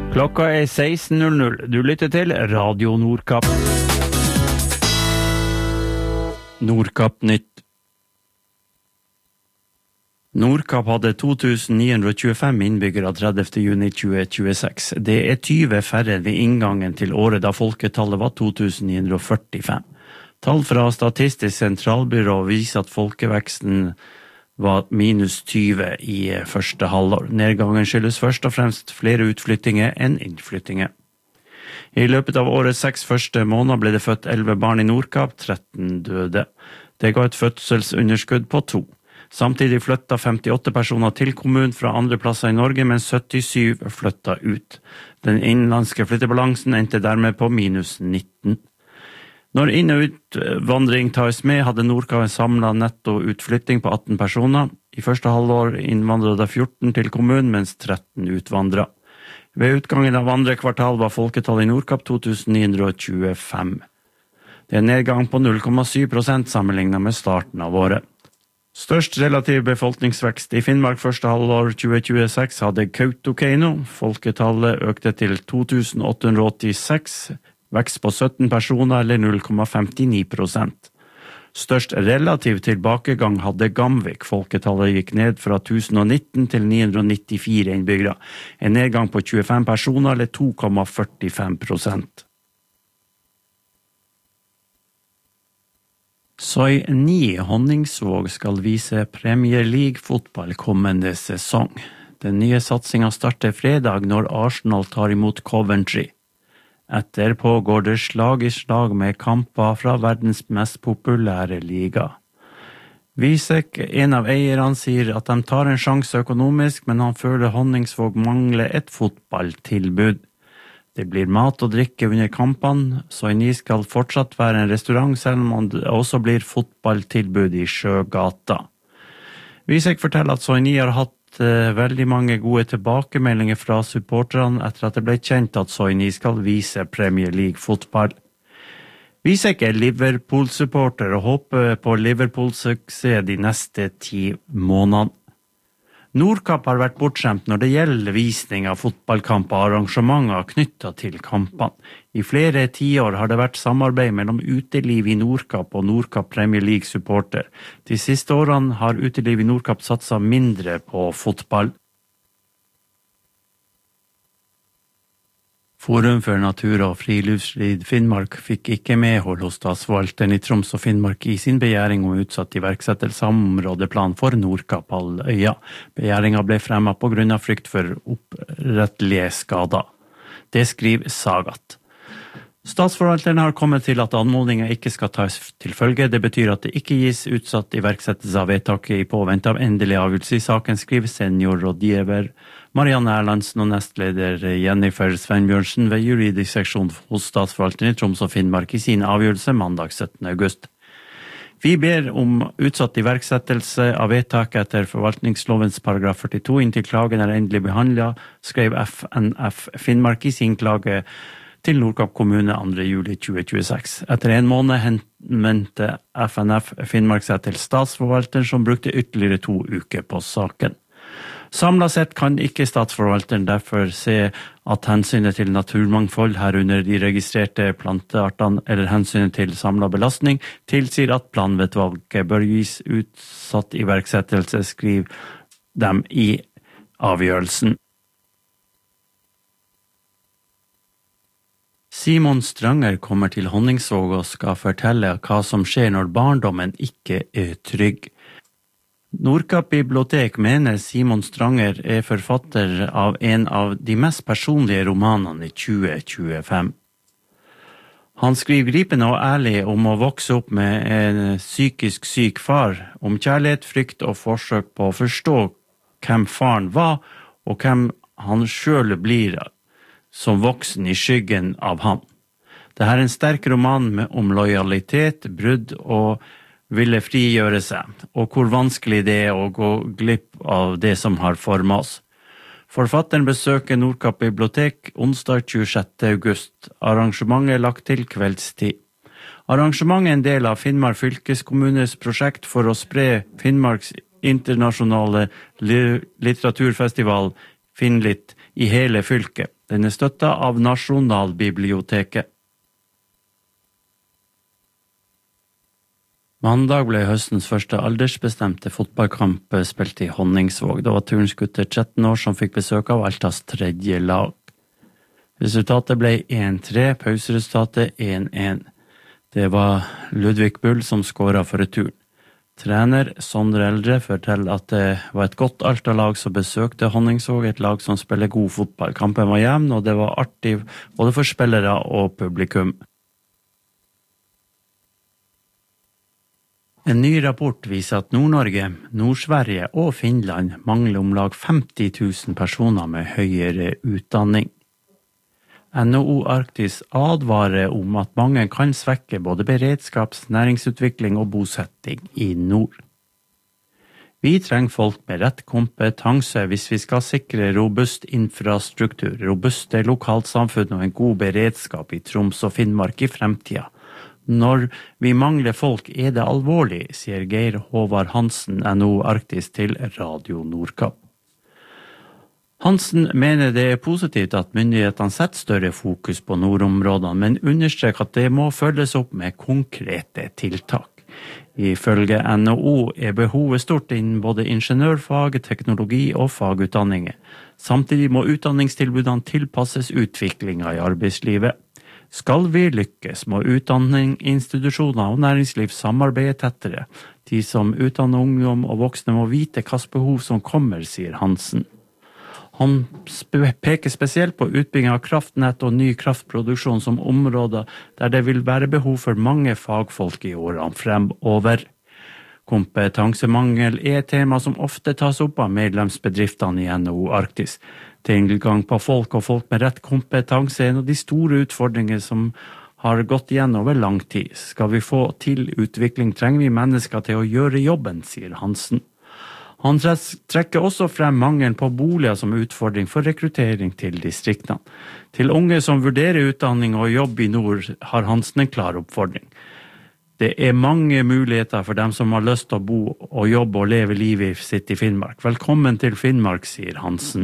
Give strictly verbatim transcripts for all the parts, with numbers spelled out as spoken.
Klokka er seksten null null. Du lytter til Radio Nordkapp. Nordkapp nytt. Nordkapp hadde to tusen ni hundre tjuefem innbyggere tredivte juni tjue tjueseks. Det er tyve færre ved inngangen til året da folketallet var to tusen ni hundre førtifem. Tall fra Statistisk sentralbyrå viser at folkeveksten var minus tyve i første halvår. Nedgangen skyldes først og fremst flere utflyttinger enn innflyttinger. I løpet av årets seks første måneder ble det født elleve barn i Nordkapp, tretten døde. Det ga et fødselsunderskudd på to. Samtidig flyttet femtiåtte personer til kommunen fra andre plasser i Norge, mens syttisyv flyttet ut. Den innenlandske flyttebalansen endte dermed på minus nitten. Når inn- og utvandring tas med, hadde Nordkapp en samlet netto utflytting på atten personer. I første halvår innvandret det fjorten til kommunen, mens tretten utvandret. Ved utgangen av andre kvartal var folketallet i Nordkapp to tusen ni hundre tjuefem. Det er en nedgang på null komma syv prosent sammenlignet med starten av året. Størst relativ befolkningsvekst i Finnmark første halvår tjue tjueseks hadde Kautokeino. Folketallet økte til to tusen åtte hundre åttiseks, vekst på sytten personer eller null komma femtini prosent. Størst relativ tilbakegang hadde Gamvik. Folketallet gikk ned fra tusen nitten til ni hundre nittifire innbyggere. En nedgang på tjuefem personer eller to komma førtifem prosent. Soi ni Honningsvåg skal vise Premier League-fotball kommende sesong. Den nye satsingen starter fredag når Arsenal tar imot Coventry. Etterpå går det slag i slag med kamper fra verdens mest populære liga. Visek, en av eierne, sier at de tar en sjanse økonomisk, men han føler Honningsvåg mangler et fotballtilbud. Det blir mat og drikke under kampene, så Soi ni skal fortsatt være en restaurant, selv om det også blir fotballtilbud i Sjøgata. Visek forteller at Soi ni har hatt uh, veldig mange gode tilbakemeldinger fra supporterne etter at det ble kjent at Soi ni skal vise Premier League-fotball. Visek er Liverpool-supporter og håper på Liverpool-suksess de neste ti månedene. Nordkapp har vært bortskjemt når det gjelder visning av fotballkamper og arrangementer knyttet til kampene. I flere tiår har det vært samarbeid mellom uteliv i Nordkapp og Nordkapp Premier League supporter. De siste årene har uteliv i Nordkapp satset mindre på fotball. Forum for natur og friluftsliv Finnmark fikk ikke medhold hos statsforvalteren i Troms og Finnmark i sin begjæring om utsatt iverksettelse av områdeplan for Nordkapphalvøya. Begjæringen ble fremmet på grunn av frykt for opprettelige skader. Det skriver Sagat. Statsforvalteren har kommet til at anmodningen ikke skal tas til følge. Det betyr at det ikke gis utsatt iverksettelse av vedtaket i påvente av endelig avgjørelse i saken, skriver seniorrådgiver Marianne Erlandsen og nestleder Jennifer Svenbjørnsen ved juridisk seksjon hos statsforvalteren i Troms og Finnmark i sin avgjørelse mandag syttende august. Vi ber om utsatt iverksettelse av vedtaket etter forvaltningslovens paragraf førtito inntil klagen er endelig behandlet, skrev F N F Finnmark i sin klage til Nordkapp kommune andre juli tjue tjueseks. Etter en måned henvendte F N F Finnmark seg til statsforvalteren som brukte ytterligere to uker på saken. Samlet sett kan ikke statsforvalteren derfor se at hensynet til naturmangfold herunder de registrerte planteartene eller hensynet til samlet belastning tilsier at planvedtaket bør gis utsatt iverksettelse, skriver dem i avgjørelsen. Simon Stranger kommer til Honningsvåg og skal fortelle hva som skjer når barndommen ikke er trygg. Nordkapp bibliotek mener Simon Stranger er forfatter av en av de mest personlige romanene i tjue tjuefem. Han skriver gripende og ærlig om å vokse opp med en psykisk syk far, om kjærlighet, frykt og forsøk på å forstå hvem faren var og hvem han selv blir som voksen i skyggen av ham. Dette er en sterk roman om lojalitet, brudd og ville frigjøre seg, og hvor vanskelig det er å gå glipp av det som har formet oss. Forfatteren besøker Nordkapp bibliotek onsdag tjuesjette august. Arrangementet er lagt til kveldstid. Arrangementet er en del av Finnmark fylkeskommunes prosjekt for å spre Finnmarks internasjonale litteraturfestival Finnlitt i hele fylket. Den er støttet av Nasjonalbiblioteket. Mandag ble høstens første aldersbestemte fotballkamp spilt i Honningsvåg. Det var turens gutter tretten år som fikk besøk av Altas tredje lag. Resultatet ble én tre, pauseresultatet én én. Det var Ludvig Bull som skåret for returen. Trener Sondre Eldre forteller at det var et godt Alta-lag som besøkte Honningsvåg, et lag som spiller god fotball. Kampen var jevn, og det var artig både for spillere og publikum. En ny rapport viser at Nord-Norge, Nord-Sverige og Finland mangler om lag femti tusen personer med høyere utdanning. N H O Arktis advarer om at mange kan svekke både beredskaps-, næringsutvikling og bosetting i nord. Vi trenger folk med rett kompetanse hvis vi skal sikre robust infrastruktur, robuste lokalsamfunn og en god beredskap i Troms og Finnmark i fremtiden. Når vi mangler folk er det alvorlig, sier Geir Håvard Hansen, N H O Arktis til Radio Nordkapp. Hansen mener det er positivt at myndighetene setter større fokus på nordområdene, men understreker at det må følges opp med konkrete tiltak. Ifølge N H O er behovet stort innen både ingeniørfag, teknologi og fagutdanninger. Samtidig må utdanningstilbudene tilpasses utviklingen i arbeidslivet. Skal vi lykkes, må utdanning, institusjoner og næringsliv samarbeide tettere. De som utdanner ungdom og voksne må vite hvilke behov som kommer, sier Hansen. Han peker spesielt på utbygging av kraftnett og ny kraftproduksjon som områder der det vil være behov for mange fagfolk i årene fremover. Kompetansemangel er et tema som ofte tas opp av medlemsbedriftene i N H O Arktis. Tilgang på folk og folk med rett kompetanse er en av de store utfordringer som har gått igjen over lang tid. Skal vi få til utvikling, trenger vi mennesker til å gjøre jobben, sier Hansen. Han trekker også frem mangelen på boliger som utfordring for rekruttering til distriktene. Til unge som vurderer utdanning og jobb i nord, har Hansen en klar oppfordring. Det er mange muligheter for dem som har lyst til å bo og jobbe og leve livet sitt i Finnmark. Velkommen til Finnmark, sier Hansen.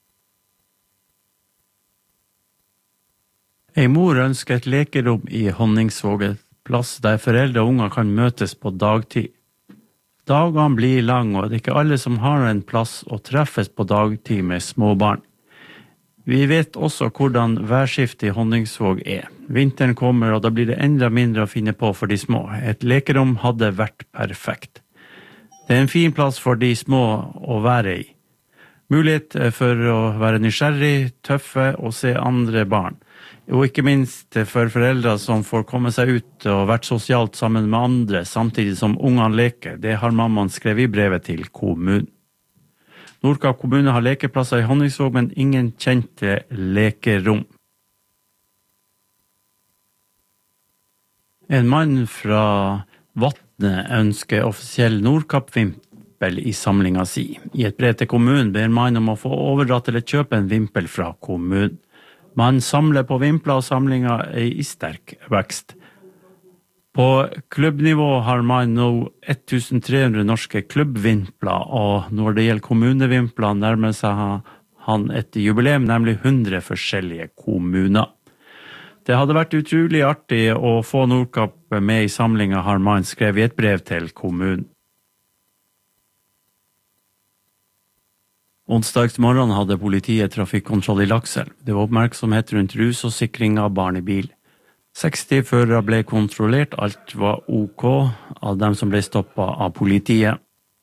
Ei mor ønsker et lekerom i Honningsvåg, plass der foreldre og unger kan møtes på dagtid. Dagene blir lang, og det er ikke alle som har en plass å treffes på dagtid med små barn. Vi vet også hvordan værskiftet i Honningsvåg er. Vinteren kommer, og da blir det enda mindre å finne på for de små. Et lekerom hadde vært perfekt. Det er en fin plass for de små å være i. Mulighet for å være nysgjerrig, tøffe og se andre barn. Og ikke minst for foreldre som får komme seg ut og vært sosialt sammen med andre, samtidig som ungene leker. Det har mammaen skrevet i brevet til kommunen. Nordkapp kommune har lekeplasser i Honningsvåg, men ingen kjente lekerom. En mann fra Vatne ønsker offisiell Nordkapp-vimpel i samlinga si. I et brev til kommunen ber mannen om å få overdratt eller kjøpe en vimpel fra kommunen. Man samler på vimpler, og samlinga er i sterk vekst. På klubbnivå har man nå tretten hundre norske klubbvimpler, og når det gjelder kommunevimpler nærmer seg han et jubileum, nemlig hundre forskjellige kommuner. Det hadde vært utrolig artig å få Nordkapp med i samlinga, har man skrevet i et brev til kommunen. Onsdags morgen hadde politiet trafikkontroll i Lakselv. Det var oppmerksomhet rundt rus og sikring av barn i bil. seksti førere ble kontrollert, alt var ok av dem som ble stoppet av politiet.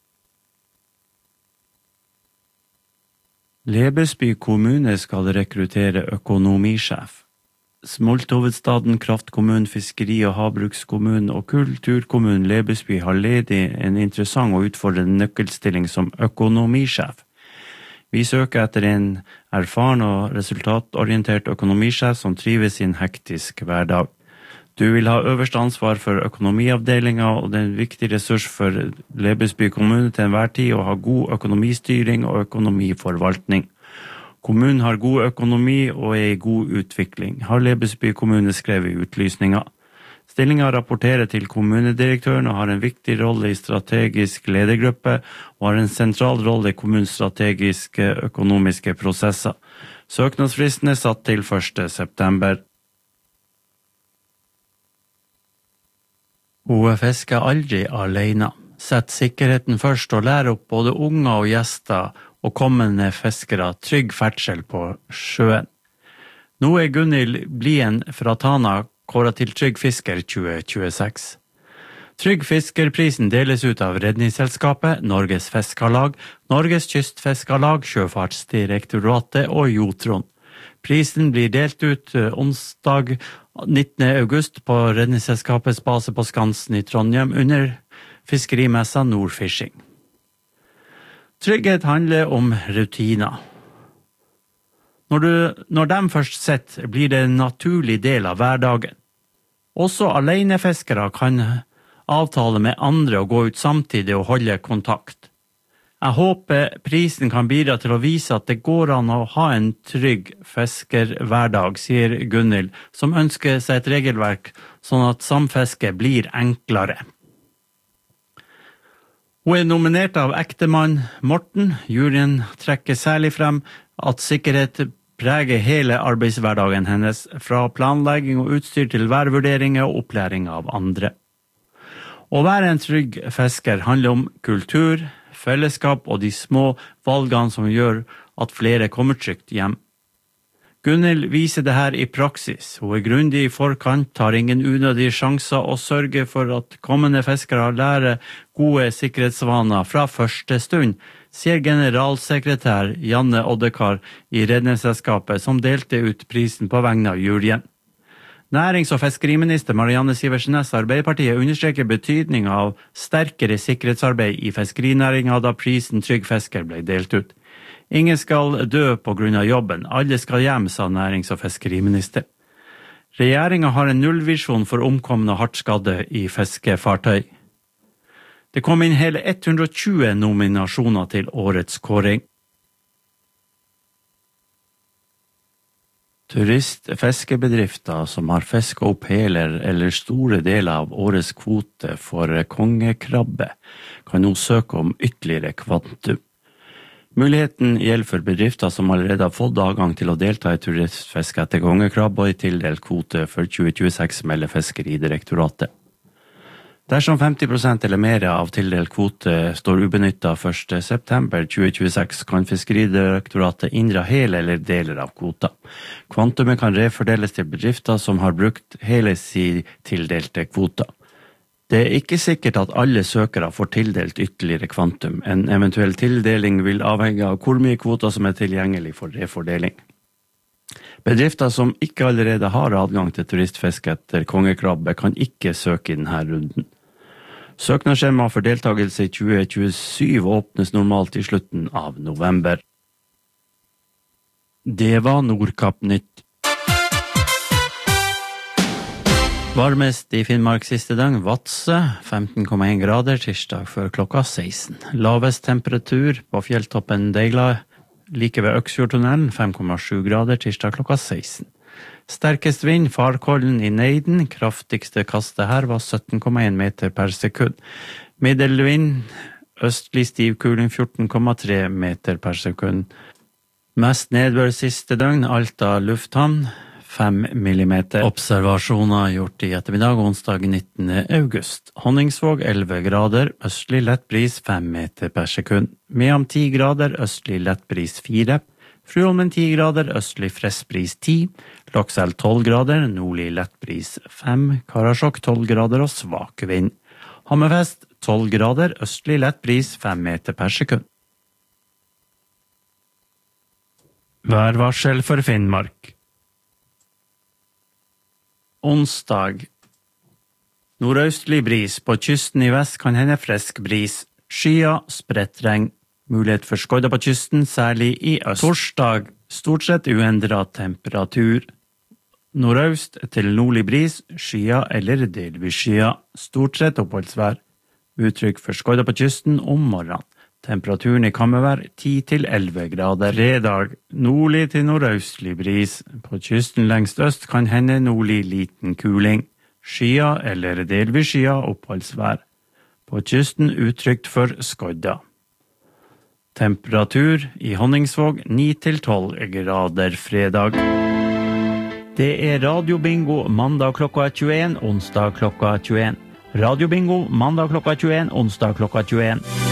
Lebesby kommune skal rekruttere økonomisjef. Smolthovedstaden, kraftkommunen, fiskeri- og havbrukskommunen og kulturkommunen Lebesby har ledig en interessant og utfordrende nøkkelstilling som økonomisjef. Vi søker etter en erfaren og resultatorientert økonomisjef som trives i en hektisk hverdag. Du vil ha øverste ansvar for økonomiavdelinga, og det er en viktig ressurs for Lebesby kommune til enhver tid å ha god økonomistyring og økonomiforvaltning. Kommunen har god økonomi og er i god utvikling, har Lebesby kommune skrevet i utlysninga. Stillingen rapporterer til kommunedirektøren og har en viktig rolle i strategisk ledergruppe og har en sentral rolle i kommunens strategiske økonomiske prosesser. Søknadsfristen er satt til første september. Hun fisker aldri alene. Sett sikkerheten først og lærer opp både unger og gjester og kommende fiskere trygg ferdsel på sjøen. Nå er Gunhild Blien fra Tana kåret til Trygg Fisker tjue tjueseks. Trygg Fiskerprisen deles ut av Redningsselskapet, Norges Fiskarlag, Norges Kystfiskarlag, Sjøfartsdirektoratet og Jotron. Prisen blir delt ut onsdag nittende august på Redningsselskapets base på Skansen i Trondheim under fiskerimessa Nordfishing. Trygghet handler om rutiner. Når, du, når de først sitter, blir det en naturlig del av hverdagen. Også alenefiskere kan avtale med andre å gå ut samtidig og holde kontakt. Jeg håper prisen kan bidra til å vise at det går an å ha en trygg fiskerhverdag, sier Gunhild, som ønsker seg et regelverk sånn at samfiske blir enklere. Hun er nominert av ektemann Morten. Juryen trekker særlig frem at sikkerhet preger hele arbeidshverdagen hennes, fra planlegging og utstyr til værvurderinger og opplæring av andre. Å være en trygg fisker handler om kultur, fellesskap og de små valgene som gjør at flere kommer trygt hjem. Gunhild viser det her i praksis. Hun er grundig i forkant, tar ingen unødige sjanser og sørger for at kommende fiskere lærer gode sikkerhetsvaner fra første stund, sier generalsekretær Janne Oddekar i Redningsselskapet, som delte ut prisen på vegne av juryen. Nærings- og fiskeriminister Marianne Sivertsen Næss Arbeiderpartiet understreker betydningen av sterkere sikkerhetsarbeid i fiskerinæringen da prisen Trygg Fisker ble delt ut. Ingen skal dø på grunn av jobben, alle skal hjem, sa nærings- og fiskeriminister. Regjeringen har en nullvisjon for omkomne og hardt skadde i fiskefartøy. Det kom inn hele hundre og tjue nominasjoner til årets kåring. Turistfiskebedrifter som har fisket opp hele eller store deler av årets kvote for kongekrabbe, kan nå søke om ytterligere kvantum. Muligheten gjelder for bedrifter som allerede har fått adgang til å delta i turistfiske etter kongekrabbe og i tildelt kvote for tjue tjueseks, melder Fiskeridirektoratet. Dersom femti prosent eller mer av tildelt kvote står ubenyttet første september tjue tjueseks, kan Fiskeridirektoratet inndra hele eller deler av kvota. Kvantumet kan refordeles til bedrifter som har brukt hele sin tildelte kvota. Det er ikke sikkert at alle søkere får tildelt ytterligere kvantum. En eventuell tildeling vil avhenge av hvor mye kvoter som er tilgjengelig for refordeling. Bedrifter som ikke allerede har adgang til turistfiske etter kongekrabbe kan ikke søke i denne runden. Søknadsskjema for deltakelse i tjue tjuesyv åpnes normalt i slutten av november. Det var Nordkapp Nytt. Varmest i Finnmark siste døgn, Vadsø, femten komma en grader, tirsdag før klokka seksten. Lavest temperatur på fjelltoppen Deila, like ved Øksfjordtunnelen, fem komma sju grader, tirsdag klokka seksten. Sterkest vind, Farkollen i Neiden, kraftigste kastet her var sytten komma en meter per sekund. Middelvind, østlig stiv kuling, fjorten komma tre meter per sekund. Mest nedbør siste døgn, Alta lufthavn, fem millimeter. Observasjoner gjort i ettermiddag, onsdag nittende august. Honningsvåg elleve grader, østlig lett bris fem meter per sekund. Mehamn ti grader, østlig lett bris fire. Fruholmen ti grader, østlig frisk bris ti. Lokselv tolv grader, nordlig lett bris fem. Karasjok tolv grader og svak vind. Hammerfest tolv grader, østlig lett bris fem meter per sekund. Værvarsel for Finnmark. Onsdag. Nordøstlig bris. På kysten i vest kan hende frisk bris. Skyer, spredt regn. Mulighet for skodder på kysten, særlig i øst. Torsdag. Stort sett uendret temperatur. Nordøst til nordlig bris, skyer eller delvis skyer. Stort sett oppholdsvær. Uttrykk for skodder på kysten om morgenen. Temperaturen i Kammervær ti til elleve grader. Fredag. Nordlig til nordøstlig bris. På kysten lengst øst kan hende nordlig liten kuling. Skia eller delvis skia oppholdsvær. På kysten utrygt for skodda. Temperatur i Honningsvåg ni til tolv grader fredag. Det er radiobingo mandag klokka tjueen, onsdag klokka tjueen. Radiobingo mandag klokka tjueen, onsdag klokka tjueen.